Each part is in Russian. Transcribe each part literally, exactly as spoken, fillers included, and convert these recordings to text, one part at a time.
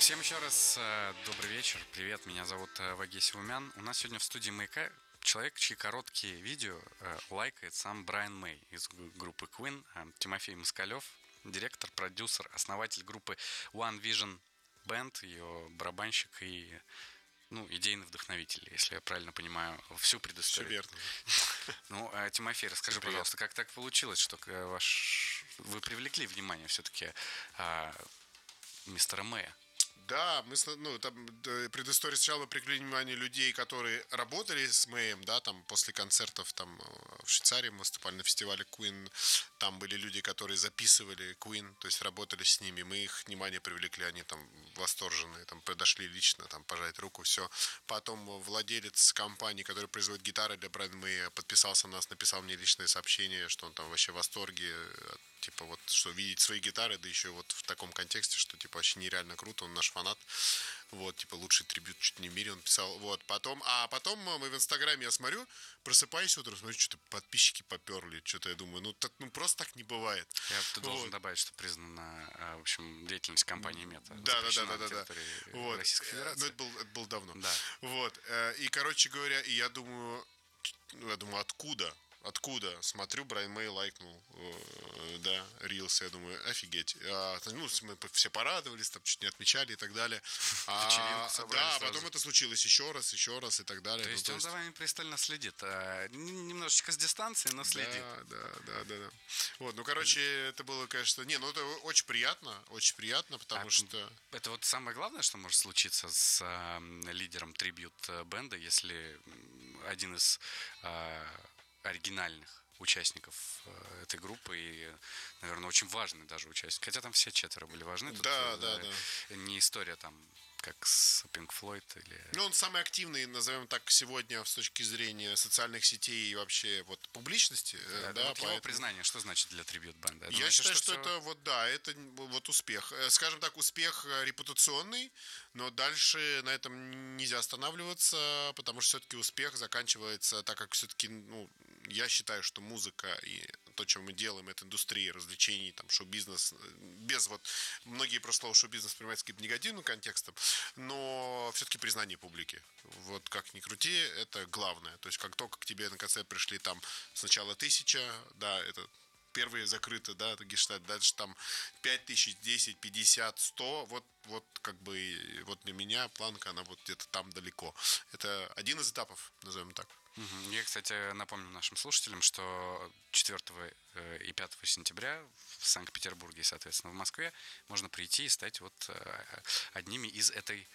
Всем еще раз э, добрый вечер, привет, меня зовут э, Вагей Умян. У нас сегодня в студии Маяка человек, чьи короткие видео э, лайкает сам Брайан Мэй из группы Queen, э, Тимофей Москалев, директор, продюсер, основатель группы One Vision Band, ее барабанщик и ну, идейный вдохновитель, если я правильно понимаю всю предысторию. Все верно. Ну, э, Тимофей, расскажи, Привет. пожалуйста, как так получилось, что э, ваш... вы привлекли внимание все-таки э, мистера Мэя? Да, мы, с- ну, там да, предыстория сначала мы привлекли внимание людей, которые работали с Мэем, да, там после концертов там э, в Швейцарии мы выступали на фестивале Queen, там были люди, которые записывали Queen, то есть работали с ними, мы их внимание привлекли, они там восторженные, там подошли лично, там пожать руку, все. Потом владелец компании, который производит гитары для Брайана Мэя, подписался на нас, написал мне личное сообщение, что он там вообще в восторге, типа вот, что видеть свои гитары, да еще вот в таком контексте, что типа вообще нереально круто, он наш фанат, вот, типа лучший трибют чуть не в мире он писал, вот, потом, а потом мы в Инстаграме, я смотрю, просыпаюсь утром, смотрю, что-то подписчики поперли, что-то я думаю, ну, так, ну просто так не бывает. Я тут должен Вот. добавить, что признана, э, в общем, деятельность компании Мета Да, да, да, запрещена да, на да, да. территории Вот. Российской Э, Федерации. Ну, это был, это было давно. Да. Вот. э, И, короче говоря, и я думаю, ну, я думаю, откуда? Откуда? Смотрю, Брайан Мэй лайкнул, э, да, рилс, я думаю, офигеть. А, ну, мы все порадовались, там чуть не отмечали и так далее. А, Вечеринку собрали да, сразу. потом это случилось еще раз, еще раз и так далее. То Ну, есть он за вами пристально следит. э, н- Немножечко с дистанции, но следит. Да, да, да, да, да. Вот, ну, короче, это было, конечно, не, ну, это очень приятно, очень приятно, потому А, что... Это вот самое главное, что может случиться с э, лидером трибьют-бенда, если м, один из э, оригинальных участников э, этой группы и, наверное, очень важный даже участник. Хотя там все четверо были важны. Тут, Да, э, да, да. не история там, как с Pink Floyd или... Ну, он самый активный, назовем так, сегодня с точки зрения социальных сетей и вообще вот публичности. э, Да, Да, вот его поэтому- признание, что значит для трибьют-бенда? Это Я значит, считаю, что, всё- это вот да, это вот успех. Э, Скажем так, успех э, репутационный, но дальше на этом нельзя останавливаться, потому что все-таки успех заканчивается, так как все-таки, ну, я считаю, что музыка и то, чем мы делаем, это индустрия развлечений, там, шоу-бизнес, э, без вот, многие просто слово шоу-бизнес понимают с каким-то негативным контекстом, но все-таки признание публики. Вот как ни крути, это главное. То есть, как только к тебе на концерт пришли там сначала тысяча, да, это первые закрыты, да, это гештальт, дальше там пять тысяч, десять, пятьдесят, сто, вот, вот как бы, вот для меня планка, она вот где-то там далеко. Это один из этапов, назовем так. Мгм. Я, кстати, напомню нашим слушателям, что четвёртого э, и пятого сентября в Санкт-Петербурге и, соответственно, в Москве можно прийти и стать вот э, одними из этой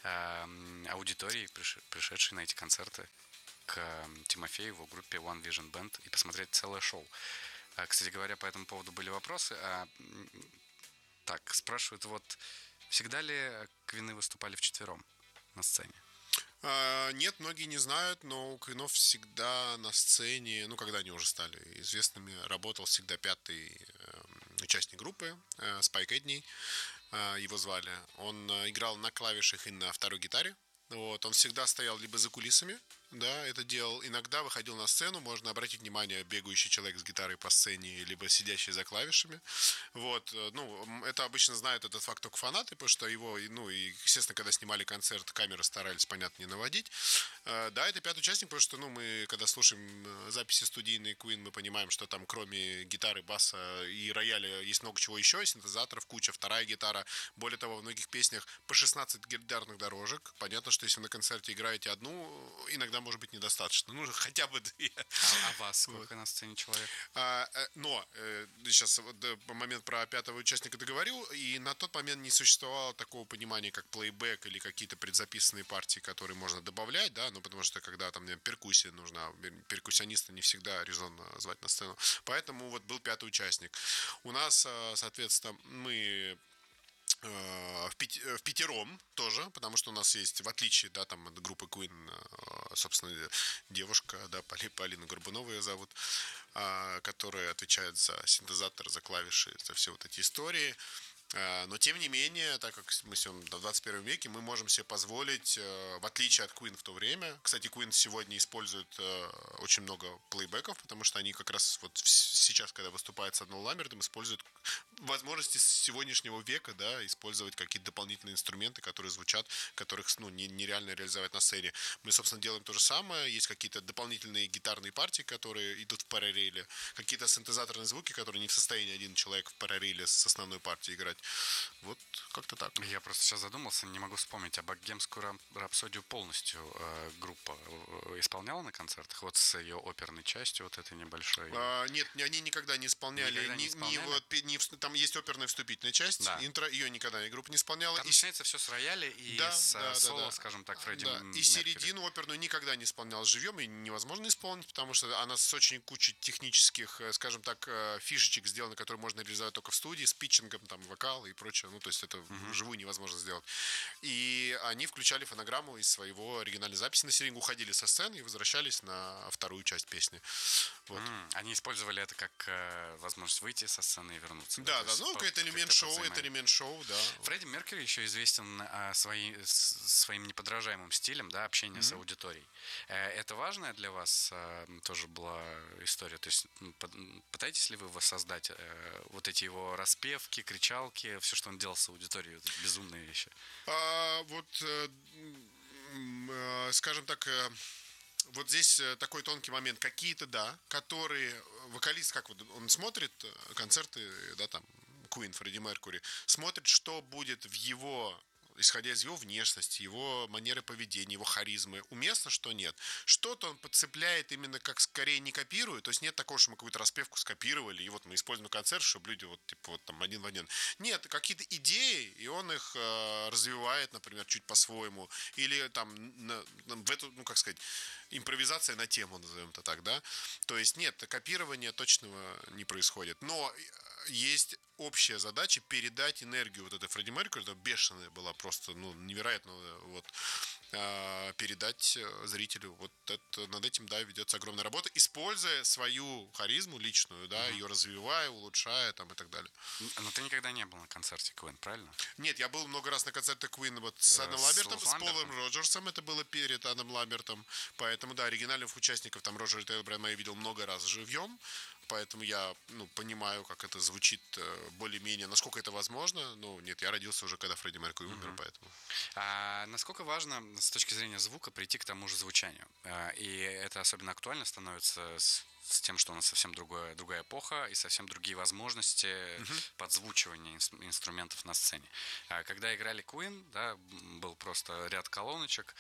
э, аудитории, приш- пришедшей на эти концерты к э, Тимофею, его группе One Vision Band и посмотреть целое шоу. А, Кстати говоря, по этому поводу были вопросы. А, м, Так, спрашивают, вот всегда ли Квины выступали вчетвером на сцене? А, Нет, многие не знают, но у Квинов всегда на сцене, ну, когда они уже стали известными, работал всегда пятый эм, участник группы, э, Спайк Эдни, э, его звали. Он э, играл на клавишах и на второй гитаре. Вот, он всегда стоял либо за кулисами, да, это делал. Иногда выходил на сцену, можно обратить внимание, бегающий человек с гитарой по сцене, либо сидящий за клавишами. Вот, э, ну, м, это обычно знают этот факт только фанаты, потому что его, и, ну, и, естественно, когда снимали концерт, камеры старались, понятно, не наводить. Э, Да, это пятый участник, потому что, ну, мы, когда слушаем э, записи студийные Queen, мы понимаем, что там кроме гитары, баса и рояля есть много чего еще, синтезаторов куча, вторая гитара. Более того, в многих песнях по шестнадцать гитарных дорожек. Понятно, что если вы на концерте играете одну, иногда может быть недостаточно. Ну, хотя бы две. А, а вас сколько на сцене человек? А, э, но э, сейчас вот, да, по момент про пятого участника договорю, и на тот момент не существовало такого понимания, как плейбэк или какие-то предзаписанные партии, которые можно добавлять, да, ну потому что когда там наверное, перкуссия нужна, перкуссиониста не всегда резонно звать на сцену, поэтому вот был пятый участник. У нас, э, соответственно, мы э, в, пяти- в пятером тоже, потому что у нас есть, в отличие, да, там, от группы Queen, э, собственно, девушка, да, Поли- Полина Горбунова ее зовут, а, которая отвечает за синтезатор, за клавиши, за все вот эти истории. Но, тем не менее, так как мы сегодня в двадцать первом веке, мы можем себе позволить, в отличие от Queen в то время, кстати, Queen сегодня использует очень много плейбеков, потому что они как раз вот сейчас, когда выступают с Адамом Ламбертом, используют возможности сегодняшнего века, да, использовать какие-то дополнительные инструменты, которые звучат, которых, ну, нереально реализовать на сцене. Мы, собственно, делаем то же самое. Есть какие-то дополнительные гитарные партии, которые идут в параллели, какие-то синтезаторные звуки, которые не в состоянии один человек в параллели с основной партией играть. Вот как-то так. Я просто сейчас задумался, не могу вспомнить, а богемскую рапсодию полностью э, группа исполняла на концертах, вот с ее оперной частью, вот этой небольшой? А, нет, они никогда не исполняли. Никогда не ни, исполняли? Ни, вот, ни, там есть оперная вступительная часть, да. Интро, ее никогда группа не исполняла. Там и... начинается все с рояля и да, с да, соло, да, да. скажем так, Фредди да. Меркьюри. И середину оперную никогда не исполнял живьем, и невозможно исполнить, потому что она с очень кучей технических, скажем так, фишечек сделана, которые можно реализовать только в студии, с питчингом, там, вокал и прочее. Ну, то есть это uh-huh. вживую невозможно сделать. И они включали фонограмму из своего оригинальной записи на середину, уходили со сцены и возвращались на вторую часть песни. Вот. Mm, они использовали это как э, возможность выйти со сцены и вернуться. Да, да, да, ну, это элемент шоу, это элемент шоу, да. Фредди Меркьюри еще известен э, свои, с, своим неподражаемым стилем, да, общения mm-hmm. с аудиторией. Э, это важная для вас э, тоже была история? То есть пытаетесь ли вы воссоздать э, вот эти его распевки, кричалки, все, что он делал с аудиторией, вот безумные вещи? А, вот, э, э, скажем так... Э, Вот здесь такой тонкий момент. Какие-то, да, которые... Вокалист, как вот он смотрит концерты, да, там, Queen, Фредди Меркьюри, смотрит, что будет в его... исходя из его внешности, его манеры поведения, его харизмы, уместно, что нет. Что-то он подцепляет именно как скорее не копирует, то есть нет такого, что мы какую-то распевку скопировали, и вот мы используем концерт, чтобы люди вот, типа, вот там один в один. Нет, какие-то идеи, и он их э, развивает, например, чуть по-своему, или там на, в эту, ну, как сказать, импровизация на тему, назовем это так, да. То есть нет, копирования точного не происходит. Но есть общая задача передать энергию вот этой Фредди Меркьюри, это бешеная была просто, ну, невероятно, вот, передать зрителю. Вот это, над этим, да, ведется огромная работа, используя свою харизму личную, да, uh-huh. ее развивая, улучшая, там, и так далее. Но ты никогда не был на концерте Queen, правильно? Нет, я был много раз на концерте Queen вот с Адамом uh, Ламбертом, с, с Полом Роджерсом, это было перед Адамом Ламбертом, поэтому, да, оригинальных участников, там, Роджера Тейлора, Брайана Мэй видел много раз живьем, поэтому я, ну, понимаю, как это звучит более-менее, насколько это возможно. Ну, нет, я родился уже, когда Фредди Меркьюри умер, uh-huh. поэтому. А насколько важно с точки зрения звука прийти к тому же звучанию? И это особенно актуально становится с, с тем, что у нас совсем другое, другая эпоха и совсем другие возможности uh-huh. подзвучивания ин- инструментов на сцене. Когда играли Queen, да, был просто ряд колоночек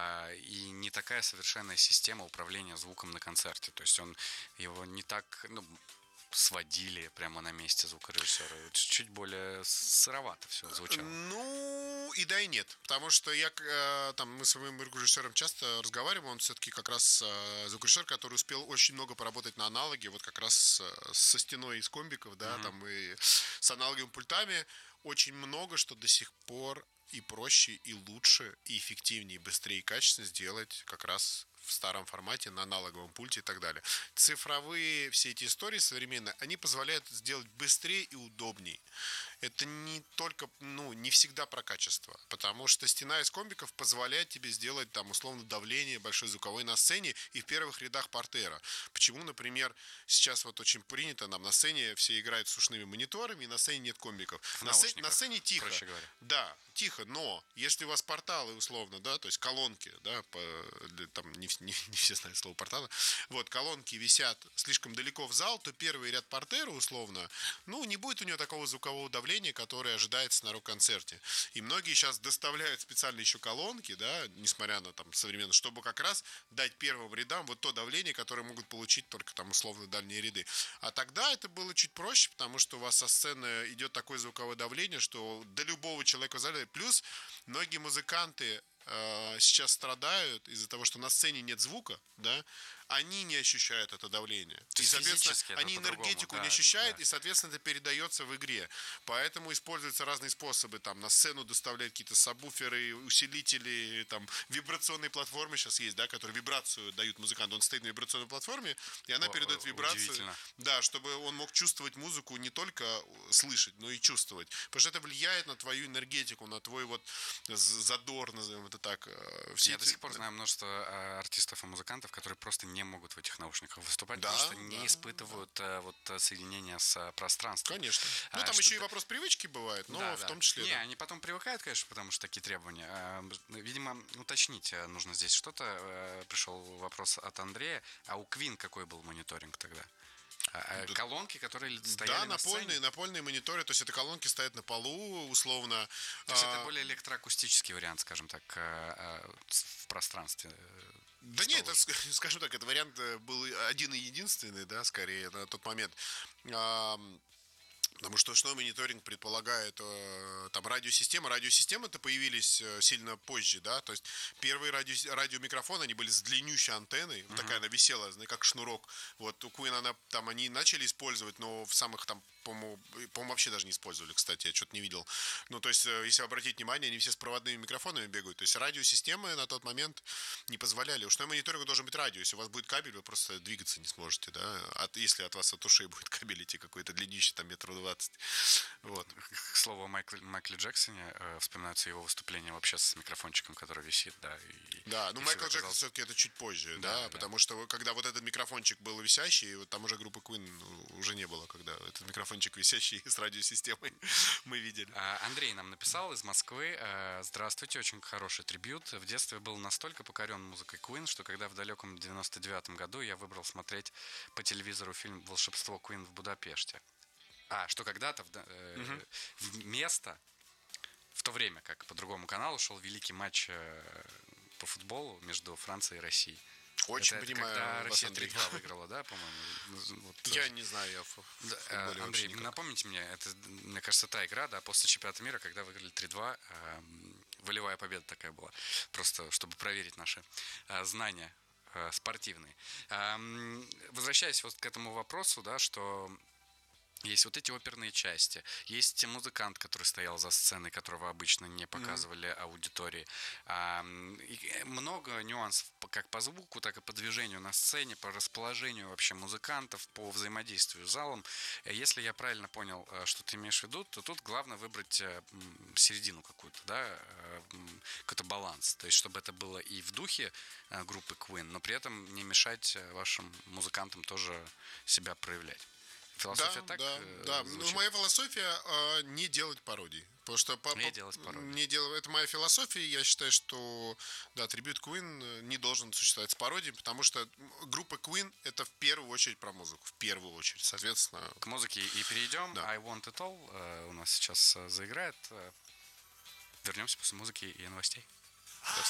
и не такая совершенная система управления звуком на концерте. То есть он его не так... Ну, сводили прямо на месте звукорежиссера. Чуть более сыровато все звучало. Ну, и да, и нет. Потому что я там, мы с своим режиссером часто разговариваем, он все-таки как раз звукорежиссер, который успел очень много поработать на аналоге, вот как раз со стеной из комбиков, да, mm-hmm. там и с аналоговыми пультами. Очень много, что до сих пор и проще, и лучше, и эффективнее, и быстрее, и качественнее сделать как раз в старом формате, на аналоговом пульте и так далее. Цифровые все эти истории современные, они позволяют сделать быстрее и удобнее. Это не только, ну, не всегда про качество, потому что стена из комбиков позволяет тебе сделать там условно давление большой звуковой на сцене и в первых рядах портера. Почему, например, сейчас вот очень принято, нам на сцене все играют с ушными мониторами, и на сцене нет комбиков. На, сцене, на сцене тихо. Проще говоря. Да, тихо, но если у вас порталы условно, да, то есть колонки, да, по, там не, не, не все знают слово порталы, вот, колонки висят слишком далеко в зал, то первый ряд портера условно, ну, не будет у него такого звукового давления, которое ожидается на рок-концерте. И многие сейчас доставляют специально еще колонки, да, несмотря на там современность, чтобы как раз дать первым рядам вот то давление, которое могут получить только там условно дальние ряды. А тогда это было чуть проще, потому что у вас со сцены идет такое звуковое давление, что до любого человека в зале. Плюс многие музыканты э, сейчас страдают из-за того, что на сцене нет звука, да, они не ощущают это давление. То И, есть соответственно, физически это они по-другому, энергетику да, не ощущают, да. и, соответственно, это передается в игре. Поэтому используются разные способы. Там на сцену доставляют какие-то сабвуферы, усилители, там вибрационные платформы сейчас есть, да, которые вибрацию дают музыканту. Он стоит на вибрационной платформе, и она О, передает о, вибрацию. удивительно. Да, чтобы он мог чувствовать музыку не только слышать, но и чувствовать. Потому что это влияет на твою энергетику, на твой вот задор, назовем это так. Все Я эти... до сих пор знаю множество а, артистов и музыкантов, которые просто не могут в этих наушниках выступать, Да, потому что не да, испытывают а, вот соединения с а, пространством. Конечно. Ну, А, там что еще и да- вопрос привычки бывает, но Да, в да. том числе, Не, да. они потом привыкают, конечно, потому что такие требования. А, Видимо, уточнить а, нужно здесь что-то. А, Пришел вопрос от Андрея. А у Queen какой был мониторинг тогда? А, а, Да- Колонки, которые стояли Да, на сцене? напольные, напольные мониторы, то есть это колонки стоят на полу, условно. То есть это А, более электроакустический вариант, скажем так, а, а, в пространстве. э, Да нет, это, столовой. ск- скажем так, этот вариант э, был один и единственный, да, скорее, на тот момент. Ам, Потому что ручной мониторинг предполагает э, там радиосистема. Радиосистемы-то появились э, сильно позже, да. То есть первые радио, радиомикрофоны, они были с длиннющей антенной. Вот такая она висела, знаете, как шнурок. Вот у Queen она там они начали использовать, но в самых там, по-моему, по-моему, вообще даже не использовали, кстати, я что-то не видел. Ну, то есть, э, если обратить внимание, они все с проводными микрофонами бегают. То есть радиосистемы на тот момент не позволяли. Ушной мониторинг должен быть радио. Если у вас будет кабель, вы просто двигаться не сможете, да. От, если от вас от ушей будет кабель идти какой-то длиннющий, там, метров двадцать. Вот. К слову о Майкле, Майкле Джексоне, э, вспоминаются его выступления вообще с микрофончиком, который висит, да. И, Да, ну и Майкл всегда Джексон казалось- все-таки это чуть позже, Да, да, да. потому что вот когда вот этот микрофончик был висящий, вот там уже группы Queen ну, уже не было, когда этот микрофончик висящий с радиосистемой мы видели. А, Андрей нам написал из Москвы. э, Здравствуйте, очень хороший трибют. В детстве был настолько покорен музыкой Queen, что когда в далеком девяносто девятом году я выбрал смотреть по телевизору фильм «Волшебство Queen в Будапеште». А, что когда-то в, да- э, в место, в то время, как по другому каналу шел великий матч э, по футболу между Францией и Россией. Очень это, это понимаю когда вас, Россия Андрей. три-два выиграла, да, по-моему? Вот, Я не знаю, я в в да, футболе э, вообще Андрей, никак. напомните мне, это, мне кажется, та игра, да, после чемпионата мира, когда выиграли три-два, э, волевая победа такая была, просто чтобы проверить наши э, знания э, спортивные. Эм, возвращаясь вот к этому вопросу, да, что есть вот эти оперные части, есть музыкант, который стоял за сценой, которого обычно не показывали аудитории. А, и много нюансов по- как по звуку, так и по движению на сцене, по расположению вообще музыкантов, по взаимодействию с залом. Э, Если я правильно понял, э, что ты имеешь в виду, то тут главное выбрать э, м, середину какую-то, да, э, м, какой-то баланс. То есть, чтобы это было и в духе э, группы Queen, но при этом не мешать э, вашим музыкантам тоже себя проявлять. Философия Да, так да, э, да. Ну, звучит? моя философия э, не делать пародий. Потому что по, Не по- делать пародий. не дел- это моя философия. Я считаю, что да, трибют Queen не должен существовать с пародией, потому что группа Queen это в первую очередь про музыку. В первую очередь. Соответственно, К музыке и перейдем. Да. I Want It All э, у нас сейчас э, заиграет. Э, Вернемся после музыки и новостей.